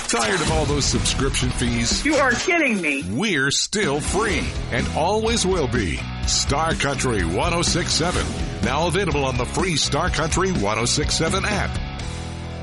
Tired of all those subscription fees? You are kidding me. We're still free and always will be. Star Country 106.7. Now available on the free Star Country 106.7 app.